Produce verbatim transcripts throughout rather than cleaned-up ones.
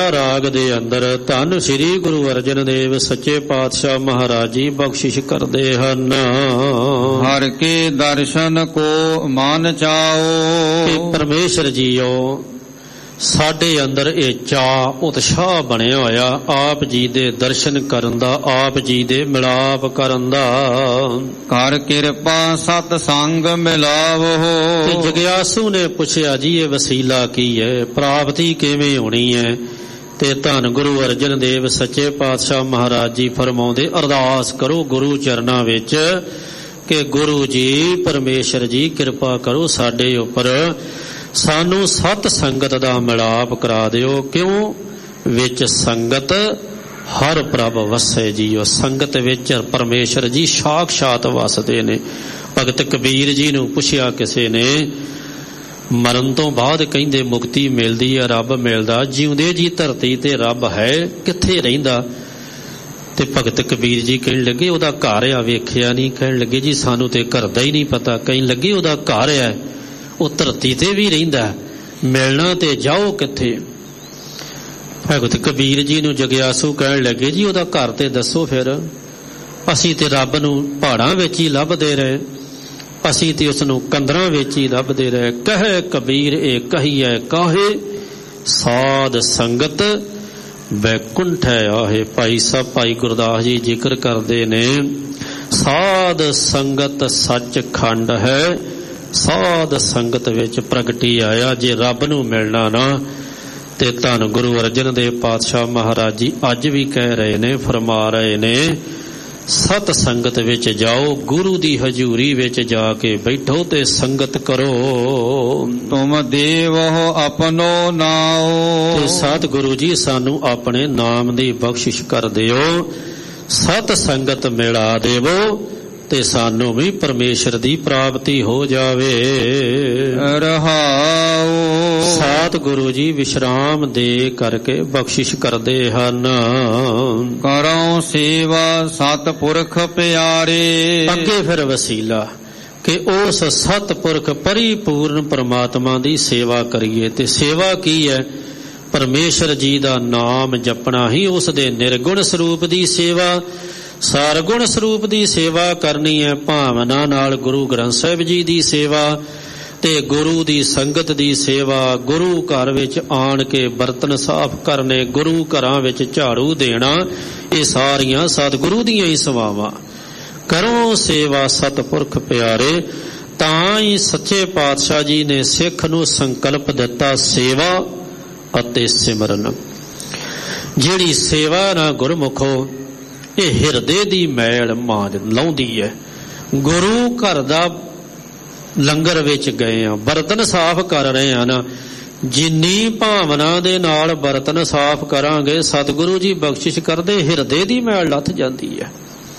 ਰਾਗ ਦੇ ਅੰਦਰ ਧੰਨ ਸ੍ਰੀ ਗੁਰੂ ਅਰਜਨ ਦੇਵ ਸੱਚੇ ਪਾਤਸ਼ਾਹ ਮਹਾਰਾਜ ਜੀ ਬਖਸ਼ਿਸ਼ ਕਰਦੇ ਹਨ। ਹਰ ਕੇ ਦਰਸ਼ਨ ਕੋ ਮਨ ਚਾਓ। ਪਰਮੇਸ਼ਰ ਜੀਓ ਸਾਡੇ ਅੰਦਰ ਇਹ ਚਾਅ ਉਤਸ਼ਾਹ ਬਣਿਆ ਹੋਇਆ ਆਪ ਜੀ ਦੇ ਦਰਸ਼ਨ ਕਰਨ ਦਾ, ਆਪ ਜੀ ਦੇ ਮਿਲਾਪ ਕਰਨ ਦਾ। ਕਰ ਕਿਰਪਾ ਸਤ ਸੰਗ ਮਿਲਾਵੋ। ਤੇ ਜਗਿਆਸੂ ਨੇ ਪੁੱਛਿਆ ਜੀ ਇਹ ਵਸੀਲਾ ਕੀ ਹੈ, ਪ੍ਰਾਪਤੀ ਕਿਵੇਂ ਹੋਣੀ ਹੈ? ਤੇ ਧੰਨ ਗੁਰੂ ਅਰਜਨ ਦੇਵ ਸੱਚੇ ਪਾਤਸ਼ਾਹ ਮਹਾਰਾਜ ਜੀ ਫਰਮਾਉਂਦੇ ਅਰਦਾਸ ਕਰੋ ਗੁਰੂ ਚਰਨਾਂ ਵਿੱਚ ਕਿ ਗੁਰੂ ਜੀ ਪਰਮੇਸ਼ਰ ਜੀ ਕਿਰਪਾ ਕਰੋ ਸਾਡੇ ਉੱਪਰ, ਸਾਨੂੰ ਸਤ ਸੰਗਤ ਦਾ ਮਿਲਾਪ ਕਰਾ ਦਿਓ। ਕਿਉਂ? ਵਿੱਚ ਸੰਗਤ ਹਰ ਪ੍ਰਭ ਵਸੇ ਜੀਓ। ਸੰਗਤ ਵਿੱਚ ਪਰਮੇਸ਼ਰ ਜੀ ਸਾਖਸ਼ਾਤ ਵਸਦੇ ਨੇ। ਭਗਤ ਕਬੀਰ ਜੀ ਨੂੰ ਪੁੱਛਿਆ ਕਿਸੇ ਨੇ, ਮਰਨ ਤੋਂ ਬਾਅਦ ਕਹਿੰਦੇ ਮੁਕਤੀ ਮਿਲਦੀ ਹੈ, ਰੱਬ ਮਿਲਦਾ, ਜਿਉਂਦੇ ਜੀ ਧਰਤੀ ਤੇ ਰੱਬ ਹੈ, ਕਿੱਥੇ ਰਹਿੰਦਾ? ਤੇ ਭਗਤ ਕਬੀਰ ਜੀ ਕਹਿਣ ਲੱਗੇ ਉਹਦਾ ਘਰ ਆ, ਵੇਖਿਆ ਨਹੀਂ। ਕਹਿਣ ਲੱਗੇ ਜੀ ਸਾਨੂੰ ਤੇ ਘਰ ਦਾ ਹੀ ਨਹੀਂ ਪਤਾ। ਕਹਿਣ ਲੱਗੇ ਉਹਦਾ ਘਰ ਹੈ, ਉਹ ਧਰਤੀ ਤੇ ਵੀ ਰਹਿੰਦਾ, ਮਿਲਣਾ ਤੇ ਜਾਓ ਕਿੱਥੇ? ਭਗਤ ਕਬੀਰ ਜੀ ਨੂੰ ਜਗਿਆਸੂ ਕਹਿਣ ਲੱਗੇ ਜੀ ਉਹਦਾ ਘਰ ਤੇ ਦੱਸੋ ਫਿਰ। ਅਸੀਂ ਤੇ ਰੱਬ ਨੂੰ ਪਹਾੜਾਂ ਵਿੱਚ ਹੀ ਲੱਭਦੇ ਰਹੇ, ਅਸੀਂ ਤੇ ਉਸ ਨੂੰ ਕੰਦਰਾਂ ਵਿੱਚ ਹੀ ਲੱਭਦੇ ਰਹੇ। ਕਹੇ ਕਬੀਰ ਇਹ ਕਹੀਐ ਕਾਹੇ, ਸਾਧ ਸੰਗਤ ਬੈਕੁੰਠ ਹੈ ਆਹੇ। ਭਾਈ ਸਾਹਿਬ ਭਾਈ ਗੁਰਦਾਸ ਜੀ ਜ਼ਿਕਰ ਕਰਦੇ ਨੇ, ਸਾਧ ਸੰਗਤ ਸੱਚ ਖੰਡ ਹੈ, ਸਾਧ ਸੰਗਤ ਵਿੱਚ ਪ੍ਰਗਟੀ ਆਇਆ। ਜੇ ਰੱਬ ਨੂੰ ਮਿਲਣਾ ਨਾ ਤੇ ਧੰਨ ਗੁਰੂ ਅਰਜਨ ਦੇਵ ਪਾਤਸ਼ਾਹ ਮਹਾਰਾਜ ਜੀ ਅੱਜ ਵੀ ਕਹਿ ਰਹੇ ਨੇ, ਫਰਮਾ ਰਹੇ ਨੇ, ਸਤ ਸੰਗਤ ਵਿੱਚ ਜਾਓ, ਗੁਰੂ ਦੀ ਹਜ਼ੂਰੀ ਵਿੱਚ ਜਾ ਕੇ ਬੈਠੋ ਤੇ ਸੰਗਤ ਕਰੋ। ਤੁਮ ਦੇਵੋ ਆਪਣੋ ਨਾਉ। ਤੇ ਸਤ ਗੁਰੂ ਜੀ ਸਾਨੂੰ ਆਪਣੇ ਨਾਮ ਦੀ ਬਖਸ਼ਿਸ਼ ਕਰ ਦਿਓ, ਸਤ ਸੰਗਤ ਮਿਲਾ ਦੇਵੋ ਤੇ ਸਾਨੂੰ ਵੀ ਪਰਮੇਸ਼ਰ ਦੀ ਪ੍ਰਾਪਤੀ ਹੋ ਜਾਵੇ। ਰਹਾਉ। ਸਾਤ ਗੁਰੂ ਜੀ ਵਿਸ਼ਰਾਮ ਦੇ ਕਰਕੇ ਬਖਸ਼ਿਸ਼ ਕਰਦੇ ਹਨ। ਕਰੋ ਸੇਵਾ ਸਤਿਪੁਰਖ ਪਿਆਰੇ। ਅੱਗੇ ਫਿਰ ਵਸੀਲਾ ਕਿ ਉਸ ਸਤਿਪੁਰਖ ਪਰਿਪੂਰਨ ਪਰਮਾਤਮਾ ਦੀ ਸੇਵਾ ਕਰੀਏ। ਤੇ ਸੇਵਾ ਕੀ ਹੈ? ਪਰਮੇਸ਼ਰ ਜੀ ਦਾ ਨਾਮ ਜਪਣਾ ਹੀ ਉਸ ਦੇ ਨਿਰਗੁਣ ਸਰੂਪ ਦੀ ਸੇਵਾ, ਸਰਗੁਣ ਸਰੂਪ ਦੀ ਸੇਵਾ ਕਰਨੀ ਹੈ। ਭਾਵਨਾ ਨਾਲ ਗੁਰੂ ਗ੍ਰੰਥ ਸਾਹਿਬ ਜੀ ਦੀ ਸੇਵਾ ਤੇ ਗੁਰੂ ਦੀ ਸੰਗਤ ਦੀ ਸੇਵਾ, ਗੁਰੂ ਘਰ ਵਿੱਚ ਆਣ ਕੇ ਬਰਤਨ ਸਾਫ਼ ਕਰਨੇ, ਗੁਰੂ ਘਰਾਂ ਵਿੱਚ ਝਾੜੂ ਦੇਣਾ, ਇਹ ਸਾਰੀਆਂ ਸਤਿਗੁਰੂ ਦੀਆਂ ਹੀ ਸੇਵਾਵਾਂ। ਕਰੋ ਸੇਵਾ ਸਤਿਪੁਰਖ ਪਿਆਰੇ। ਤਾਂ ਹੀ ਸੱਚੇ ਪਾਤਸ਼ਾਹ ਜੀ ਨੇ ਸਿੱਖ ਨੂੰ ਸੰਕਲਪ ਦਿੱਤਾ ਸੇਵਾ ਅਤੇ ਸਿਮਰਨ। ਜਿਹੜੀ ਸੇਵਾ ਨਾ ਗੁਰਮੁਖੋ ਇਹ ਹਿਰਦੇ ਦੀ ਮੈਲ ਮਾਂਜ ਲਾਉਂਦੀ ਹੈ। ਗੁਰੂ ਘਰ ਦਾ ਲੰਗਰ ਵਿੱਚ ਗਏ ਆ, ਬਰਤਨ ਸਾਫ਼ ਕਰ ਰਹੇ ਆ ਨਾ, ਜਿੰਨੀ ਭਾਵਨਾ ਦੇ ਨਾਲ ਬਰਤਨ ਸਾਫ਼ ਕਰਾਂਗੇ ਸਤਿਗੁਰੂ ਜੀ ਬਖਸ਼ਿਸ਼ ਕਰਦੇ, ਹਿਰਦੇ ਦੀ ਮੈਲ ਲੱਥ ਜਾਂਦੀ ਹੈ।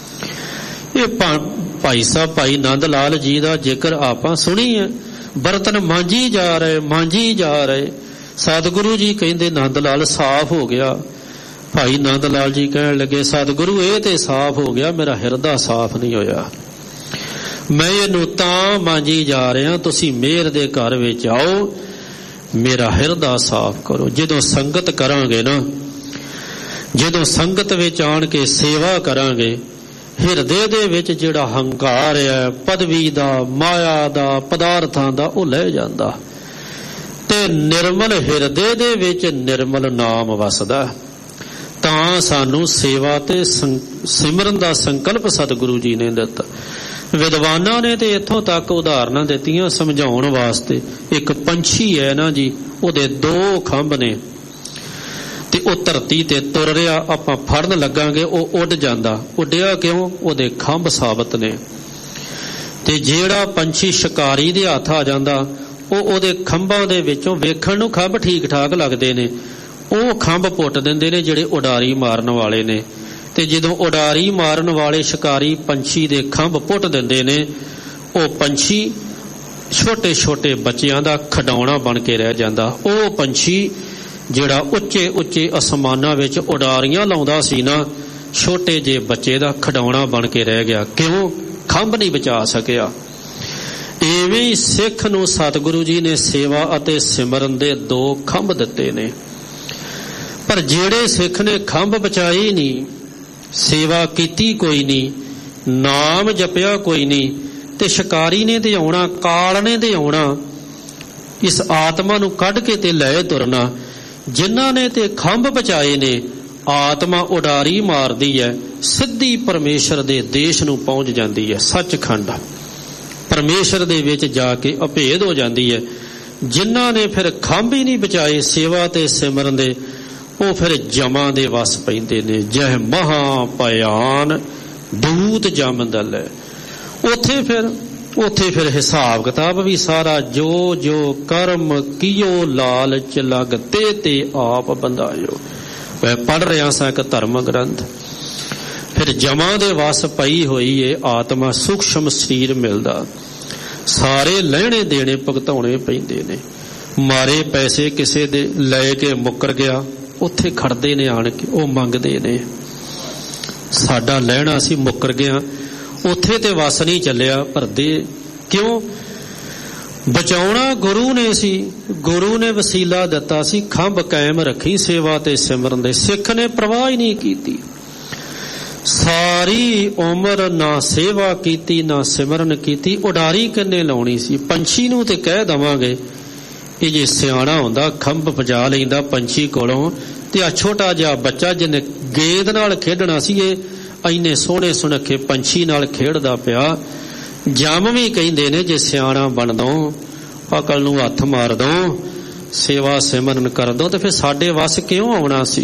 ਇਹ ਭਾਈ ਸਾਹਿਬ ਭਾਈ ਨੰਦ ਲਾਲ ਜੀ ਦਾ ਜ਼ਿਕਰ ਆਪਾਂ ਸੁਣੀ ਹੈ, ਬਰਤਨ ਮਾਂਜੀ ਜਾ ਰਹੇ ਮਾਂਜੀ ਜਾ ਰਹੇ, ਸਤਿਗੁਰੂ ਜੀ ਕਹਿੰਦੇ ਨੰਦ ਲਾਲ ਸਾਫ਼ ਹੋ ਗਿਆ। ਭਾਈ ਨੰਦ ਲਾਲ ਜੀ ਕਹਿਣ ਲੱਗੇ ਸਤਿਗੁਰੂ ਇਹ ਤੇ ਸਾਫ਼ ਹੋ ਗਿਆ, ਮੇਰਾ ਹਿਰਦਾ ਸਾਫ਼ ਨਹੀਂ ਹੋਇਆ, ਮੈਂ ਇਹਨੂੰ ਤਾਂ ਮਾਂਜੀ ਜਾ ਰਿਹਾ, ਤੁਸੀਂ ਮਿਹਰ ਦੇ ਘਰ ਵਿੱਚ ਆਓ, ਮੇਰਾ ਹਿਰਦਾ ਸਾਫ਼ ਕਰੋ। ਜਦੋਂ ਸੰਗਤ ਕਰਾਂਗੇ ਨਾ, ਜਦੋਂ ਸੰਗਤ ਵਿੱਚ ਆਣ ਕੇ ਸੇਵਾ ਕਰਾਂਗੇ, ਹਿਰਦੇ ਦੇ ਵਿੱਚ ਜਿਹੜਾ ਹੰਕਾਰ ਹੈ ਪਦਵੀ ਦਾ, ਮਾਇਆ ਦਾ, ਪਦਾਰਥਾਂ ਦਾ, ਉਹ ਲੈ ਜਾਂਦਾ ਤੇ ਨਿਰਮਲ ਹਿਰਦੇ ਦੇ ਵਿੱਚ ਨਿਰਮਲ ਨਾਮ ਵਸਦਾ। ਤਾਂ ਸਾਨੂੰ ਸੇਵਾ ਤੇ ਸਿਮਰਨ ਦਾ ਸੰਕਲਪ ਸਤਿਗੁਰੂ ਜੀ ਨੇ ਦਿੱਤਾ। ਵਿਦਵਾਨਾਂ ਨੇ ਤੇ ਇੱਥੋਂ ਤੱਕ ਉਦਾਹਰਨਾਂ ਦਿੱਤੀਆਂ ਸਮਝਾਉਣ ਵਾਸਤੇ। ਇੱਕ ਪੰਛੀ ਹੈ ਨਾ ਜੀ, ਉਹਦੇ ਦੋ ਖੰਭ ਨੇ ਤੇ ਉਹ ਧਰਤੀ ਤੇ ਤੁਰ ਰਿਹਾ, ਆਪਾਂ ਫੜਨ ਲੱਗਾਂਗੇ ਉਹ ਉੱਡ ਜਾਂਦਾ। ਉੱਡਿਆ ਕਿਉਂ? ਉਹਦੇ ਖੰਭ ਸਾਬਤ ਨੇ। ਤੇ ਜਿਹੜਾ ਪੰਛੀ ਸ਼ਿਕਾਰੀ ਦੇ ਹੱਥ ਆ ਜਾਂਦਾ, ਉਹ ਉਹਦੇ ਖੰਭਾਂ ਦੇ ਵਿੱਚੋਂ ਵੇਖਣ ਨੂੰ ਖੰਭ ਠੀਕ ਠਾਕ ਲੱਗਦੇ ਨੇ, ਉਹ ਖੰਭ ਪੁੱਟ ਦਿੰਦੇ ਨੇ ਜਿਹੜੇ ਉਡਾਰੀ ਮਾਰਨ ਵਾਲੇ ਨੇ। ਤੇ ਜਦੋਂ ਉਡਾਰੀ ਮਾਰਨ ਵਾਲੇ ਸ਼ਿਕਾਰੀ ਪੰਛੀ ਦੇ ਖੰਭ ਪੁੱਟ ਦਿੰਦੇ ਨੇ, ਉਹ ਪੰਛੀ ਛੋਟੇ ਛੋਟੇ ਬੱਚਿਆਂ ਦਾ ਖਿਡੌਣਾ ਬਣ ਕੇ ਰਹਿ ਜਾਂਦਾ। ਉਹ ਪੰਛੀ ਜਿਹੜਾ ਉੱਚੇ ਉੱਚੇ ਅਸਮਾਨਾਂ ਵਿੱਚ ਉਡਾਰੀਆਂ ਲਾਉਂਦਾ ਸੀ ਨਾ, ਛੋਟੇ ਜਿਹੇ ਬੱਚੇ ਦਾ ਖਿਡੌਣਾ ਬਣ ਕੇ ਰਹਿ ਗਿਆ। ਕਿਉਂ? ਖੰਭ ਨਹੀਂ ਬਚਾ ਸਕਿਆ। ਐਵੇਂ ਹੀ ਸਿੱਖ ਨੂੰ ਸਤਿਗੁਰੂ ਜੀ ਨੇ ਸੇਵਾ ਅਤੇ ਸਿਮਰਨ ਦੇ ਦੋ ਖੰਭ ਦਿੱਤੇ ਨੇ। ਪਰ ਜਿਹੜੇ ਸਿੱਖ ਨੇ ਖੰਭ ਬਚਾਈ ਨਹੀਂ, ਸੇਵਾ ਕੀਤੀ ਕੋਈ ਨਹੀਂ, ਨਾਮ ਜਪਿਆ ਕੋਈ ਨਹੀਂ, ਤੇ ਸ਼ਿਕਾਰੀ ਨੇ ਤੇ ਆਉਣਾ, ਕਾਲ ਨੇ ਤੇ ਆਉਣਾ, ਇਸ ਆਤਮਾ ਨੂੰ ਕੱਢ ਕੇ ਤੇ ਲੈ ਤੁਰਨਾ। ਜਿਨ੍ਹਾਂ ਨੇ ਤੇ ਖੰਭ ਬਚਾਏ ਨੇ, ਆਤਮਾ ਉਡਾਰੀ ਮਾਰਦੀ ਹੈ, ਸਿੱਧੀ ਪਰਮੇਸ਼ਰ ਦੇ ਦੇਸ਼ ਨੂੰ ਪਹੁੰਚ ਜਾਂਦੀ ਹੈ। ਸੱਚਖੰਡ ਪਰਮੇਸ਼ਰ ਦੇ ਵਿੱਚ ਜਾ ਕੇ ਅਭੇਦ ਹੋ ਜਾਂਦੀ ਹੈ। ਜਿਨ੍ਹਾਂ ਨੇ ਫਿਰ ਖੰਭ ਹੀ ਨਹੀਂ ਬਚਾਏ ਸੇਵਾ ਤੇ ਸਿਮਰਨ ਦੇ, ਉਹ ਫਿਰ ਜਮਾਂ ਦੇ ਵਸ ਪੈਂਦੇ ਨੇ। ਜਹ ਮਹਾ ਭਿਆਨ ਦੂਤ ਜਮਦਲ ਹੈ। ਉੱਥੇ ਫਿਰ ਉੱਥੇ ਫਿਰ ਹਿਸਾਬ ਕਿਤਾਬ ਵੀ ਸਾਰਾ, ਜੋ ਜੋ ਕਰਮ ਕੀਓ ਲਾਲਚ ਲਗ ਤੇ ਤੇ ਆਪ ਬੰਦਾਇਓ। ਮੈਂ ਪੜ੍ਹ ਰਿਹਾ ਸਾਂ ਇੱਕ ਧਰਮ ਗ੍ਰੰਥ। ਫਿਰ ਜਮਾਂ ਦੇ ਵਸ ਪਈ ਹੋਈ ਏ ਆਤਮਾ, ਸੂਖਸ਼ਮ ਸਰੀਰ ਮਿਲਦਾ, ਸਾਰੇ ਲੈਣੇ ਦੇਣੇ ਭੁਗਤਾਉਣੇ ਪੈਂਦੇ ਨੇ। ਮਾਰੇ ਪੈਸੇ ਕਿਸੇ ਦੇ ਲੈ ਕੇ ਮੁੱਕਰ ਗਿਆ, ਉੱਥੇ ਖੜਦੇ ਨੇ ਆਣ ਕੇ, ਉਹ ਮੰਗਦੇ ਨੇ ਸਾਡਾ ਲੈਣਾ ਸੀ ਮੁੱਕਰ ਗਿਆ। ਉੱਥੇ ਤੇ ਵਸ ਨਹੀਂ ਚੱਲਿਆ, ਭਰਦੇ ਕਿਉਂ? ਬਚਾਉਣਾ ਗੁਰੂ ਨੇ ਸੀ, ਗੁਰੂ ਨੇ ਵਸੀਲਾ ਦਿੱਤਾ ਸੀ, ਖੰਭ ਕਾਇਮ ਰੱਖੀ ਸੇਵਾ ਤੇ ਸਿਮਰਨ ਦੇ। ਸਿੱਖ ਨੇ ਪਰਵਾਹ ਹੀ ਨਹੀਂ ਕੀਤੀ, ਸਾਰੀ ਉਮਰ ਨਾ ਸੇਵਾ ਕੀਤੀ ਨਾ ਸਿਮਰਨ ਕੀਤੀ। ਉਡਾਰੀ ਕਿੰਨੇ ਲਾਉਣੀ ਸੀ? ਪੰਛੀ ਨੂੰ ਤੇ ਕਹਿ ਦੇਵਾਂਗੇ, ਇਹ ਜੇ ਸਿਆਣਾ ਹੁੰਦਾ ਖੰਭ ਬਚਾ ਲੈਂਦਾ ਪੰਛੀ ਕੋਲੋਂ, ਤੇ ਆ ਛੋਟਾ ਜਿਹਾ ਬੱਚਾ ਜਿਹਨੇ ਗੇਂਦ ਨਾਲ ਖੇਡਣਾ ਸੀ, ਇਹ ਇੰਨੇ ਸੋਹਣੇ ਸੁਨੱਖੇ ਪੰਛੀ ਨਾਲ ਖੇਡਦਾ ਪਿਆ। ਜਮ ਵੀ ਕਹਿੰਦੇ ਨੇ, ਜੇ ਸਿਆਣਾ ਬਣ ਦੋ, ਅਕਲ ਨੂੰ ਹੱਥ ਮਾਰ ਦੋ, ਸੇਵਾ ਸਿਮਰਨ ਕਰ ਦੋ, ਤੇ ਫਿਰ ਸਾਡੇ ਵਸ ਕਿਉਂ ਆਉਣਾ ਸੀ?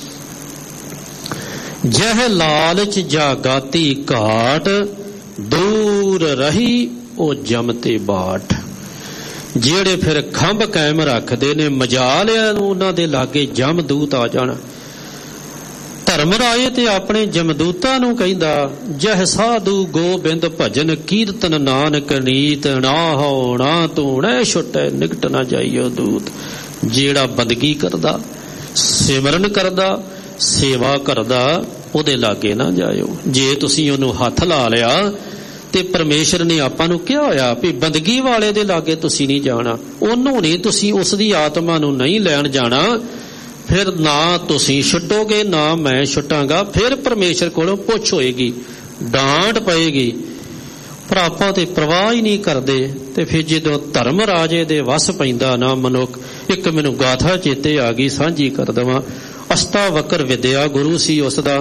ਜਹ ਲਾਲਚ ਜਾਗਾਤੀ ਘਾਟ, ਦੂਰ ਰਹੀ ਉਹ ਜਮ ਤੇ ਬਾਟ। ਜਿਹੜੇ ਫਿਰ ਖੰਭ ਕਾਇਮ ਰੱਖਦੇ ਨੇ, ਮਜਾਲ ਆ ਉਹਨਾਂ ਦੇ ਲਾਗੇ ਜਮਦੂਤ ਆ ਜਾਣ। ਧਰਮ ਰਾਏ ਤੇ ਆਪਣੇ ਜਮਦੂਤਾਂ ਨੂੰ ਕਹਿੰਦਾ, ਜਹ ਸਾਧੂ ਗੋਬਿੰਦ ਭਜਨ ਕੀਰਤਨ ਨਾਨਕ ਨੀਤ, ਨਾ ਹੋ ਨਾ ਤੂੰ ਨਾ ਛੁੱਟੈ ਨਿਕਟ ਨਾ ਜਾਈਓ ਦੂਤ। ਜਿਹੜਾ ਬੰਦਗੀ ਕਰਦਾ, ਸਿਮਰਨ ਕਰਦਾ, ਸੇਵਾ ਕਰਦਾ, ਉਹਦੇ ਲਾਗੇ ਨਾ ਜਾਇਓ। ਜੇ ਤੁਸੀਂ ਉਹਨੂੰ ਹੱਥ ਲਾ ਲਿਆ, ਤੇ ਪਰਮੇਸ਼ਰ ਨੇ ਆਪਾਂ ਨੂੰ ਕਿਹਾ ਹੋਇਆ ਵੀ ਬੰਦਗੀ ਵਾਲੇ ਦੇ ਲਾਗੇ ਤੁਸੀਂ ਨਹੀਂ ਜਾਣਾ, ਉਹਨੂੰ ਨਹੀਂ, ਤੁਸੀਂ ਉਸ ਦੀ ਆਤਮਾ ਨੂੰ ਨਹੀਂ ਲੈਣ ਜਾਣਾ। ਫਿਰ ਨਾ ਤੁਸੀਂ ਛੁੱਟੋਗੇ ਨਾ ਮੈਂ ਛੁੱਟਾਂਗਾ। ਫਿਰ ਪਰਮੇਸ਼ਰ ਕੋਲੋਂ ਪੁੱਛ ਹੋਏਗੀ, ਡਾਂਟ ਪਏਗੀ, ਪਰ ਆਪਾਂ ਤੇ ਪਰਵਾਹ ਹੀ ਨਹੀਂ ਕਰਦੇ। ਤੇ ਫਿਰ ਜਦੋਂ ਧਰਮ ਰਾਜੇ ਦੇ ਵਸ ਪੈਂਦਾ ਨਾ ਮਨੁੱਖ, ਇੱਕ ਮੈਨੂੰ ਗਾਥਾ ਚੇਤੇ ਆ ਗਈ, ਸਾਂਝੀ ਕਰ ਦੇਵਾਂ। ਅਸ਼ਟਾਵਕਰ ਵਿਦਿਆ ਗੁਰੂ ਸੀ ਉਸਦਾ,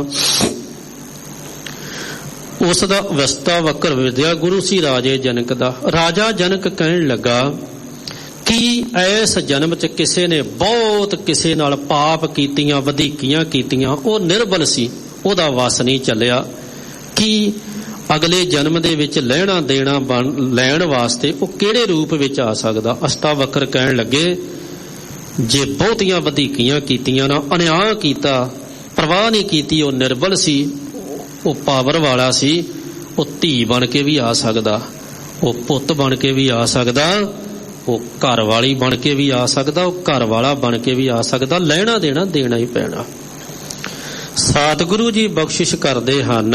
ਉਸਦਾ ਅਸ਼ਟਾਵਕਰ ਵਿਦਿਆ ਗੁਰੂ ਸੀ ਰਾਜੇ ਜਨਕ ਦਾ। ਰਾਜਾ ਜਨਕ ਕਹਿਣ ਲੱਗਾ ਕਿ ਇਸ ਜਨਮ ਚ ਕਿਸੇ ਨੇ ਬਹੁਤ ਕਿਸੇ ਨਾਲ ਪਾਪ ਕੀਤੀਆਂ, ਵਧੀਕੀਆਂ ਕੀਤੀਆਂ, ਉਹ ਨਿਰਬਲ ਸੀ, ਉਹਦਾ ਵਸ ਨਹੀਂ ਚੱਲਿਆ। ਕਿ ਅਗਲੇ ਜਨਮ ਦੇ ਵਿੱਚ ਲੈਣਾ ਦੇਣਾ ਬਣ ਲੈਣ ਵਾਸਤੇ ਉਹ ਕਿਹੜੇ ਰੂਪ ਵਿੱਚ ਆ ਸਕਦਾ? ਅਸ਼ਟਾਵਕਰ ਕਹਿਣ ਲੱਗੇ, ਜੇ ਬਹੁਤੀਆਂ ਵਧੀਕੀਆਂ ਕੀਤੀਆਂ ਨਾ, ਅਨਿਆਂ ਕੀਤਾ, ਪਰਵਾਹ ਨਹੀਂ ਕੀਤੀ, ਉਹ ਨਿਰਬਲ ਸੀ, ਉਹ ਪਾਵਰ ਵਾਲਾ ਸੀ, ਉਹ ਧੀ ਬਣ ਕੇ ਵੀ ਆ ਸਕਦਾ, ਉਹ ਪੁੱਤ ਬਣ ਕੇ ਵੀ ਆ ਸਕਦਾ, ਉਹ ਘਰ ਵਾਲੀ ਬਣ ਕੇ ਵੀ ਆ ਸਕਦਾ, ਉਹ ਘਰ ਵਾਲਾ ਬਣ ਕੇ ਵੀ ਆ ਸਕਦਾ। ਲੈਣਾ ਦੇਣਾ ਦੇਣਾ ਹੀ ਪੈਣਾ। ਸਤਿਗੁਰੂ ਜੀ ਬਖਸ਼ਿਸ਼ ਕਰਦੇ ਹਨ,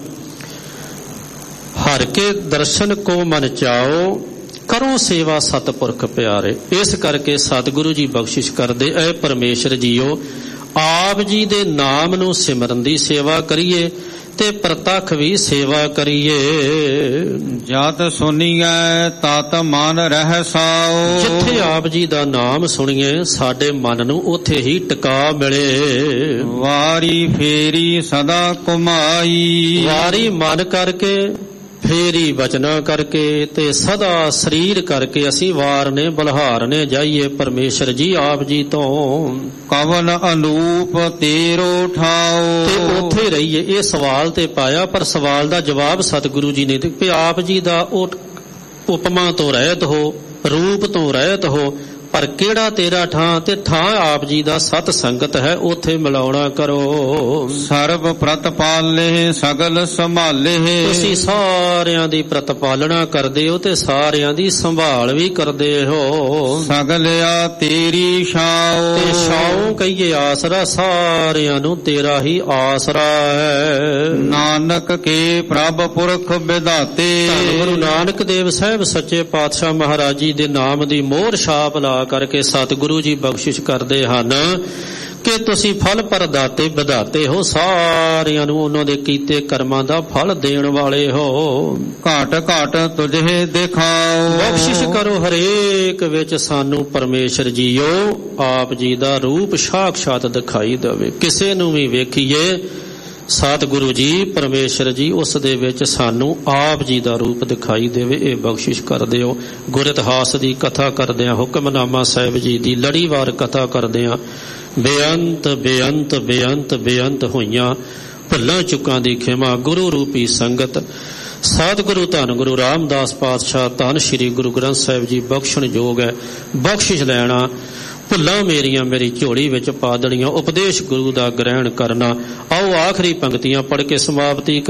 ਹਰ ਕੇ ਦਰਸ਼ਨ ਕੋ ਮਨ ਚਾਓ, ਕਰੋ ਸੇਵਾ ਸਤਪੁਰਖ ਪਿਆਰੇ। ਇਸ ਕਰਕੇ ਸਤਿਗੁਰੂ ਜੀ ਬਖਸ਼ਿਸ਼ ਕਰਦੇ, ਐ ਪਰਮੇਸ਼ਰ ਜੀਓ, ਆਪ ਜੀ ਦੇ ਨਾਮ ਨੂੰ ਸਿਮਰਨ ਦੀ ਸੇਵਾ ਕਰੀਏ ਤੇ ਪ੍ਰਤੱਖ ਵੀ ਸੇਵਾ ਕਰੀਏ। ਜਤ ਸੁਣੀਐ ਤਤ ਮਨ ਰਹਿ ਸਾਓ, ਜਿੱਥੇ ਆਪ ਜੀ ਦਾ ਨਾਮ ਸੁਣੀਏ ਸਾਡੇ ਮਨ ਨੂੰ ਉੱਥੇ ਹੀ ਟਿਕਾ ਮਿਲੇ। ਵਾਰੀ ਫੇਰੀ ਸਦਾ ਕੁਮਾਈ, ਵਾਰੀ ਮਨ ਕਰਕੇ, ਫੇਰੀ ਬਚਨਾ ਕਰਕੇ, ਤੇ ਸਦਾ ਸਰੀਰ ਕਰਕੇ ਅਸੀਂ ਵਾਰਨੇ ਬਲਹਾਰਨੇ ਜਾਈਏ ਪਰਮੇਸ਼ਰ ਜੀ ਆਪ ਜੀ ਤੋਂ। ਕਵਨ ਅਨੂਪ ਤੇਰੋ ਠਾਓ, ਤੇ ਉੱਥੇ ਰਹੀਏ। ਇਹ ਸਵਾਲ ਤੇ ਪਾਇਆ, ਪਰ ਸਵਾਲ ਦਾ ਜਵਾਬ ਸਤਿਗੁਰੂ ਜੀ ਨੇ ਦਿੱਤਾ। ਆਪ ਜੀ ਦਾ ਉਹ ਉਪਮਾ ਤੋਂ ਰਹਿਤ ਹੋ, ਰੂਪ ਤੋਂ ਰਹਿਤ ਹੋ, ਪਰ ਕਿਹੜਾ ਤੇਰਾ ਠਾਂ? ਤੇ ਠਾਂ ਆਪ ਜੀ ਦਾ ਸਤ ਸੰਗਤ ਹੈ, ਉੱਥੇ ਮਿਲਾਉਣਾ ਕਰੋ। ਸਰਬ ਪ੍ਰਤਪਾਲੇ ਸਗਲ ਸੰਭਾਲੇ, ਤੁਸੀਂ ਸਾਰਿਆਂ ਦੀ ਪ੍ਰਤਪਾਲਣਾ ਕਰਦੇ ਹੋ ਤੇ ਸਾਰਿਆਂ ਦੀ ਸੰਭਾਲ ਵੀ ਕਰਦੇ ਹੋ। ਸਗਲਿਆ ਤੇਰੀ ਛਾਓ, ਤੇ ਛਾਓ ਕਹੀਏ ਆਸਰਾ, ਸਾਰਿਆਂ ਨੂੰ ਤੇਰਾ ਹੀ ਆਸਰਾ ਹੈ। ਨਾਨਕ ਕੇ ਪ੍ਰਭ ਪੁਰਖ ਵਿਧਾਤੇ, ਗੁਰੂ ਨਾਨਕ ਦੇਵ ਸਾਹਿਬ ਸੱਚੇ ਪਾਤਸ਼ਾਹ ਮਹਾਰਾਜ ਜੀ ਦੇ ਨਾਮ ਦੀ ਮੋਹਰ ਛਾਪ ਲਾ ਕਰਕੇ ਸਤਿਗੁਰੂ ਜੀ ਬਖਸ਼ਿਸ਼ ਕਰਦੇ ਹਨ ਕਿ ਤੁਸੀਂ ਫਲ ਪ੍ਰਦਾਤੇ ਵਿਧਾਤੇ ਹੋ, ਸਾਰਿਆਂ ਨੂੰ ਉਹਨਾਂ ਦੇ ਕੀਤੇ ਕਰਮਾਂ ਦਾ ਫਲ ਦੇਣ ਵਾਲੇ ਹੋ। ਘਾਟ ਘਾਟ ਤੁਝੇ ਦਿਖਾਓ, ਬਖਸ਼ਿਸ਼ ਕਰੋ ਹਰੇਕ ਵਿੱਚ ਸਾਨੂੰ ਪਰਮੇਸ਼ਰ ਜੀਓ, ਆਪ ਜੀ ਦਾ ਰੂਪ ਸਾਖਸ਼ਾਤ ਦਿਖਾਈ ਦੇਵੇ। ਕਿਸੇ ਨੂੰ ਵੀ ਵੇਖੀਏ ਸਤਿਗੁਰੂ ਜੀ ਪਰਮੇਸ਼ਰ ਜੀ ਉਸ ਦੇ ਵਿੱਚ ਸਾਨੂੰ ਆਪ ਜੀ ਦਾ ਰੂਪ ਦਿਖਾਈ ਦੇਵੇ, ਇਹ ਬਖਸ਼ਿਸ਼ ਕਰ ਦਿਓ। ਗੁਰ ਇਤਿਹਾਸ ਦੀ ਕਥਾ ਕਰਦਿਆਂ, ਹੁਕਮਨਾਮਾ ਸਾਹਿਬ ਜੀ ਦੀ ਲੜੀਵਾਰ ਕਥਾ ਕਰਦਿਆਂ ਬੇਅੰਤ ਬੇਅੰਤ ਬੇਅੰਤ ਬੇਅੰਤ ਹੋਈਆਂ ਭੁੱਲਾਂ ਚੁੱਕਾਂ ਦੀ ਖਿਮਾ। ਗੁਰੂ ਰੂਪੀ ਸੰਗਤ ਸਤਿਗੁਰੂ ਧੰਨ ਗੁਰੂ ਰਾਮਦਾਸ ਪਾਤਸ਼ਾਹ ਧੰਨ ਸ਼੍ਰੀ ਗੁਰੂ ਗ੍ਰੰਥ ਸਾਹਿਬ ਜੀ ਬਖਸ਼ਣ ਯੋਗ ਹੈ। ਬਖਸ਼ਿਸ਼ ਲੈਣਾ, ਭੁੱਲਾਂ ਮੇਰੀਆਂ ਮੇਰੀ ਝੋਲੀ ਵਿੱਚ ਪਾ ਦੇਣੀਆਂ, ਉਪਦੇਸ਼ ਗੁਰੂ ਦਾ ਗ੍ਰਹਿਣ ਕਰਨਾ। ਆਓ ਆਖਰੀ ਪੰਕਤੀਆਂ ਪੜ੍ਹ ਕੇ ਸਮਾਪਤੀ